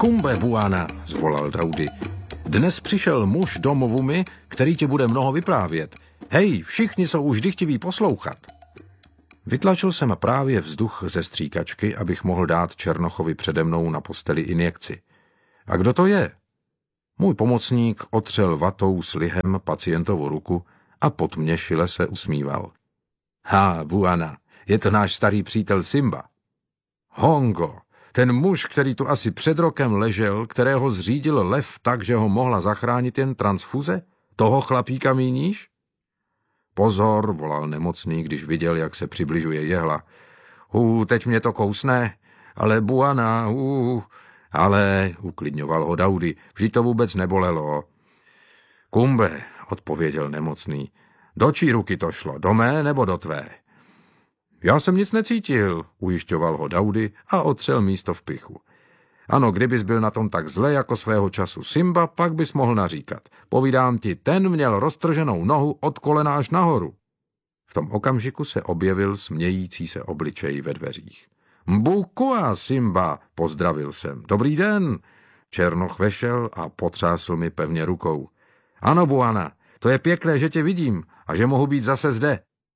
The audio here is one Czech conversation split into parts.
Kumbe, Buana, zvolal Daudy. Dnes přišel muž do Mvumi, který ti bude mnoho vyprávět. Hej, všichni jsou už dychtiví poslouchat. Vytlačil jsem právě vzduch ze stříkačky, abych mohl dát Černochovi přede mnou na posteli injekci. A kdo to je? Můj pomocník otřel vatou s lihem pacientovu ruku a potměšile se usmíval. Buana, je to náš starý přítel Simba. Hongo, ten muž, který tu asi před rokem ležel, kterého zřídil lev tak, že ho mohla zachránit jen transfuze? Toho chlapíka míníš? Pozor, volal nemocný, když viděl, jak se přibližuje jehla. Teď mě to kousne, ale Buana, ale, uklidňoval ho Daudy, vždyť to vůbec nebolelo. Kumbe, odpověděl nemocný, do čí ruky to šlo, do mé nebo do tvé? Já jsem nic necítil, ujišťoval ho Daudy a otřel místo v pichu. Ano, kdybys byl na tom tak zle jako svého času Simba, pak bys mohl naříkat. Povídám ti, ten měl roztrženou nohu od kolena až nahoru. V tom okamžiku se objevil smějící se obličej ve dveřích. Mbukua, Simba, pozdravil jsem. Dobrý den. Černoch vešel a potřásl mi pevně rukou. Ano, Buana, to je pěkné, že tě vidím a že mohu být zase zde.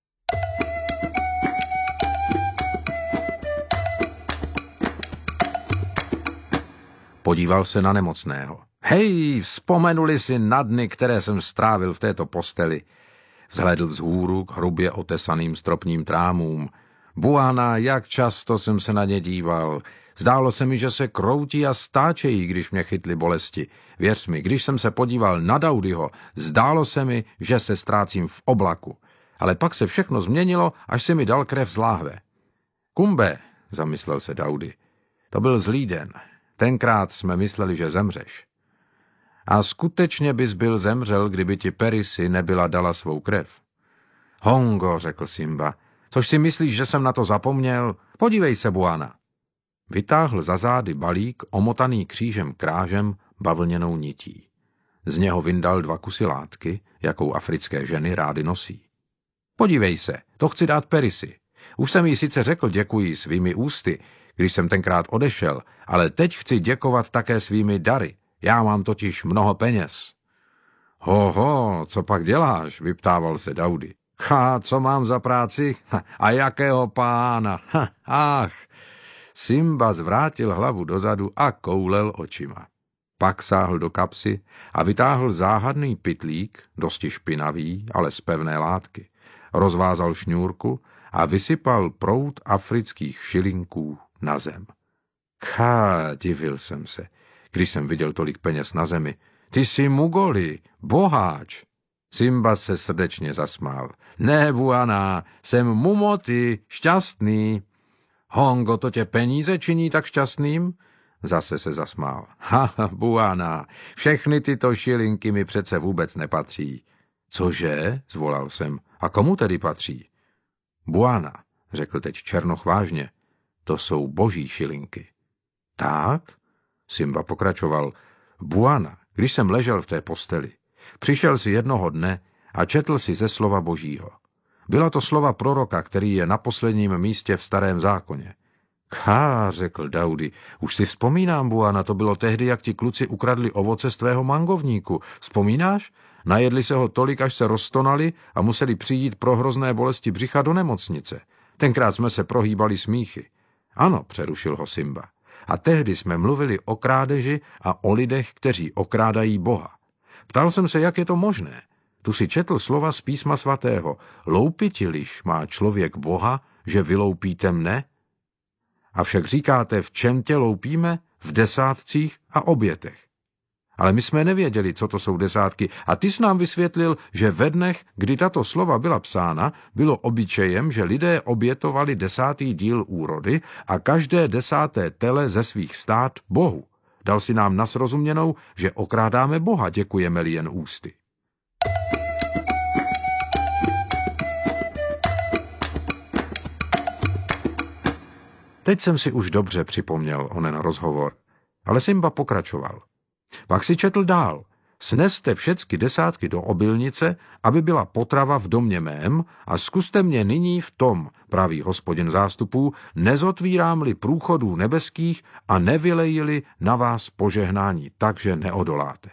Podíval se na nemocného. Hej, vzpomenuli si na dny, které jsem strávil v této posteli. Vzhlédl vzhůru k hrubě otesaným stropním trámům. Buana, jak často jsem se na ně díval. Zdálo se mi, že se kroutí a stáčejí, když mě chytly bolesti. Věř mi, když jsem se podíval na Daudyho, zdálo se mi, že se ztrácím v oblaku. Ale pak se všechno změnilo, až se mi dal krev z láhve. Kumbe, zamyslel se Daudy, to byl zlý den. Tenkrát jsme mysleli, že zemřeš. A skutečně bys byl zemřel, kdyby ti Perisi nebyla dala svou krev. Hongo, řekl Simba, což si myslíš, že jsem na to zapomněl? Podívej se, Buana. Vytáhl za zády balík, omotaný křížem krážem, bavlněnou nití. Z něho vyndal 2 kusy látky, jakou africké ženy rády nosí. Podívej se, to chci dát Perisi. Už jsem jí sice řekl děkuji svými ústy, když jsem tenkrát odešel, ale teď chci děkovat také svými dary. Já mám totiž mnoho peněz. Co pak děláš? Vyptával se Daudy. Co mám za práci? A jakého pána? Ach. Simba zvrátil hlavu dozadu a koulel očima. Pak sáhl do kapsy a vytáhl záhadný pytlík, dosti špinavý, ale z pevné látky. Rozvázal šňůrku a vysypal proud afrických šilinků na zem. Divil jsem se, když jsem viděl tolik peněz na zemi. Ty jsi Mugoli, boháč. Simba se srdečně zasmál. Ne, Buana, jsem Mumoti, šťastný. Hongo, to tě peníze činí tak šťastným? Zase se zasmál. Buana, všechny tyto šilinky mi přece vůbec nepatří. Cože? Zvolal jsem. A komu tedy patří? Buana, řekl teď Černoch vážně. To jsou boží šilinky. Tak? Simba pokračoval. Buana, když jsem ležel v té posteli, přišel si jednoho dne a četl si ze slova božího. Byla to slova proroka, který je na posledním místě v Starém zákoně. Řekl Daudy, už si vzpomínám, Buana, to bylo tehdy, jak ti kluci ukradli ovoce z tvého mangovníku. Vzpomínáš? Najedli se ho tolik, až se roztonali a museli přijít pro hrozné bolesti břicha do nemocnice. Tenkrát jsme se prohýbali smíchy. Ano, přerušil ho Simba. A tehdy jsme mluvili o krádeži a o lidech, kteří okrádají Boha. Ptal jsem se, jak je to možné. Tu si četl slova z písma svatého. Loupiti-liž má člověk Boha, že vyloupíte mne? Avšak říkáte, v čem tě loupíme? V desátcích a obětech. Ale my jsme nevěděli, co to jsou desátky, a ty jsi nám vysvětlil, že ve dnech, kdy tato slova byla psána, bylo obyčejem, že lidé obětovali 10. díl úrody a každé 10. tele ze svých stát Bohu. Dal si nám na srozuměnou, že okrádáme Boha, děkujeme-li jen ústy. Teď jsem si už dobře připomněl onen rozhovor, ale Simba pokračoval. Pak si četl dál. Sneste všecky desátky do obilnice, aby byla potrava v domě mém, a zkuste mě nyní v tom, pravý Hospodin zástupů, nezotvírám-li průchodů nebeských a nevylejili na vás požehnání, takže neodoláte.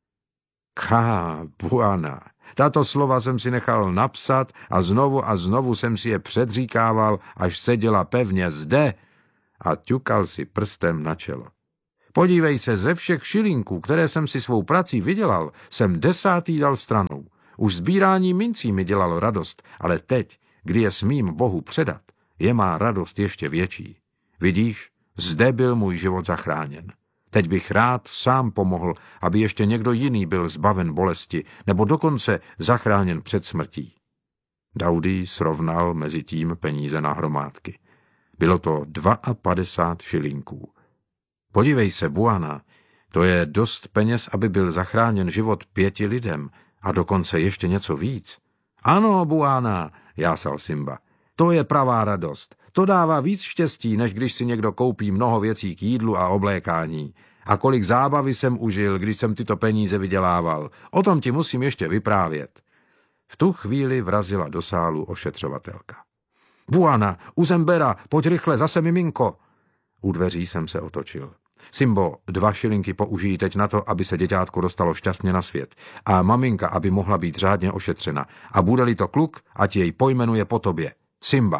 Buana, tato slova jsem si nechal napsat a znovu jsem si je předříkával, až seděla pevně zde, a ťukal si prstem na čelo. Podívej se, ze všech šilinků, které jsem si svou prací vydělal, jsem 10. dal stranou. Už sbírání mincí mi dělalo radost, ale teď, kdy je smím Bohu předat, je má radost ještě větší. Vidíš, zde byl můj život zachráněn. Teď bych rád sám pomohl, aby ještě někdo jiný byl zbaven bolesti, nebo dokonce zachráněn před smrtí. Daudy srovnal mezi tím peníze na hromádky. Bylo to 52 šilinků. Podívej se, Buana, to je dost peněz, aby byl zachráněn život 5 lidem a dokonce ještě něco víc. Ano, Buana, jásal Simba, to je pravá radost. To dává víc štěstí, než když si někdo koupí mnoho věcí k jídlu a oblékání. A kolik zábavy jsem užil, když jsem tyto peníze vydělával. O tom ti musím ještě vyprávět. V tu chvíli vrazila do sálu ošetřovatelka. Buana, Uzembera, pojď rychle, zase miminko. U dveří jsem se otočil. Simbo, 2 šilinky použijí teď na to, aby se děťátko dostalo šťastně na svět. A maminka, aby mohla být řádně ošetřena. A bude-li to kluk, ať jej pojmenuje po tobě. Simba.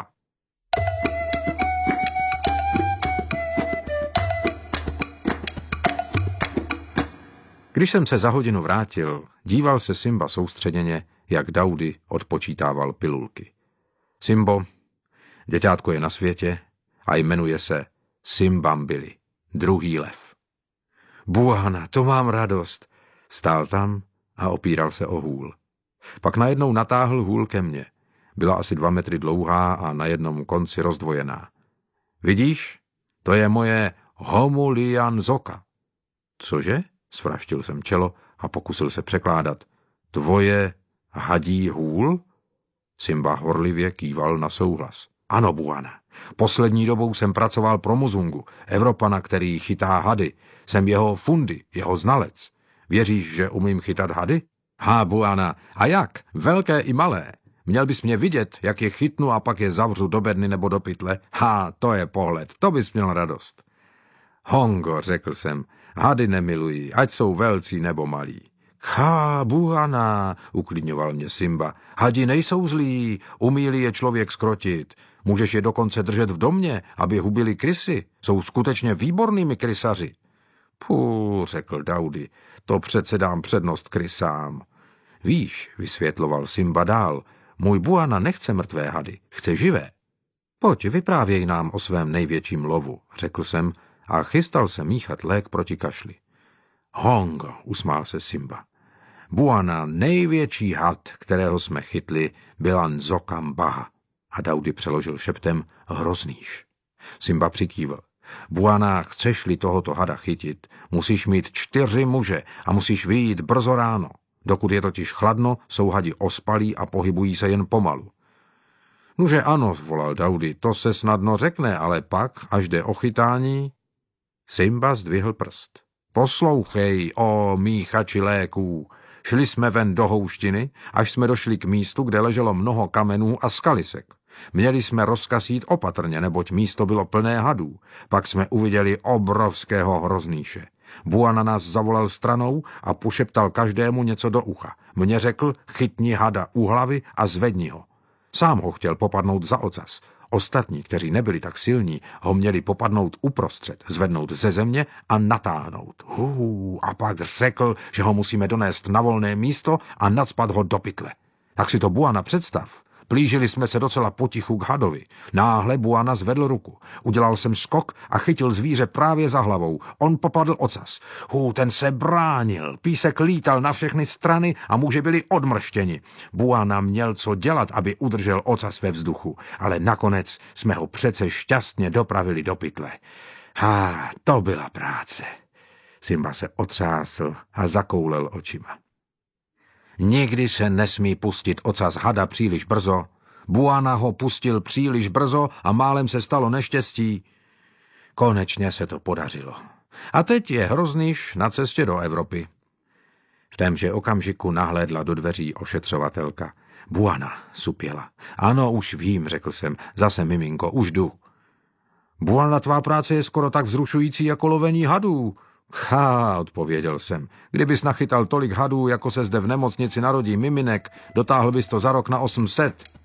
Když jsem se za hodinu vrátil, díval se Simba soustředěně, jak Daudy odpočítával pilulky. Simbo, děťátko je na světě a jmenuje se Simbambili, 2. lev. Buana, to mám radost. Stál tam a opíral se o hůl. Pak najednou natáhl hůl ke mně. Byla asi 2 metry dlouhá a na jednom konci rozdvojená. Vidíš, to je moje Homulianzoka. Cože? Svraštil jsem čelo a pokusil se překládat. Tvoje hadí hůl? Simba horlivě kýval na souhlas. Ano, Buana. Poslední dobou jsem pracoval pro Muzungu, Evropana, který chytá hady. Jsem jeho fundy, jeho znalec. Věříš, že umím chytat hady? Buana, a jak? Velké i malé. Měl bys mě vidět, jak je chytnu a pak je zavřu do bedny nebo do pytle. To je pohled, to bys měl radost. Hongo, řekl jsem, hady nemilují, ať jsou velcí nebo malí. Buana, uklidňoval mě Simba, hadi nejsou zlí, umí-li je člověk skrotit. Můžeš je dokonce držet v domě, aby hubili krysy. Jsou skutečně výbornými krysaři. Řekl Daudy, to přece dám přednost krysám. Víš, vysvětloval Simba dál, můj Buana nechce mrtvé hady, chce živé. Pojď, vyprávěj nám o svém největším lovu, řekl jsem a chystal se míchat lék proti kašli. Hongo, usmál se Simba. Buana, největší had, kterého jsme chytli, byla Nzokambaha. A Daudy přeložil šeptem Hroznýš. Simba přikývl. Buana, chceš-li tohoto hada chytit, musíš mít 4 muže a musíš vyjít brzo ráno. Dokud je totiž chladno, jsou hadi ospalí a pohybují se jen pomalu. Nuže ano, zvolal Daudy, to se snadno řekne, ale pak, až jde o chytání... Simba zdvihl prst. Poslouchej, o míchači léků. Šli jsme ven do houštiny, až jsme došli k místu, kde leželo mnoho kamenů a skalisek. Měli jsme rozkaz jít opatrně, neboť místo bylo plné hadů. Pak jsme uviděli obrovského Hroznýše. Buana nás zavolal stranou a pošeptal každému něco do ucha. Mně řekl, chytni hada u hlavy a zvedni ho. Sám ho chtěl popadnout za ocas. Ostatní, kteří nebyli tak silní, ho měli popadnout uprostřed, zvednout ze země a natáhnout. A pak řekl, že ho musíme donést na volné místo a nacpat ho do pytle. Tak si to Buana představ. Plížili jsme se docela potichu k hadovi. Náhle Buana zvedl ruku. Udělal jsem skok a chytil zvíře právě za hlavou. On popadl ocas. Ten se bránil. Písek lítal na všechny strany a muži byli odmrštěni. Buana měl co dělat, aby udržel ocas ve vzduchu, ale nakonec jsme ho přece šťastně dopravili do pytle. To byla práce. Simba se otřásl a zakoulel očima. Nikdy se nesmí pustit ocas hada příliš brzo. Buana ho pustil příliš brzo a málem se stalo neštěstí. Konečně se to podařilo. A teď je Hroznýš na cestě do Evropy. V témže okamžiku nahlédla do dveří ošetřovatelka. Buana, supěla. Ano, už vím, řekl jsem. Zase, miminko, už jdu. Buana, tvá práce je skoro tak vzrušující jako lovení hadů. Odpověděl jsem. Kdybys nachytal tolik hadů, jako se zde v nemocnici narodí miminek, dotáhl bys to za rok na 800.